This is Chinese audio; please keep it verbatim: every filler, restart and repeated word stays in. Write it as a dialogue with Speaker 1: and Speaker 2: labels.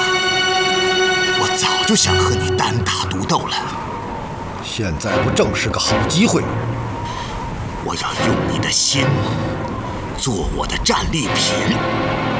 Speaker 1: 我早就想和你单打独斗了。
Speaker 2: 现在不正是个好机会吗？
Speaker 1: 我要用你的心做我的战利品。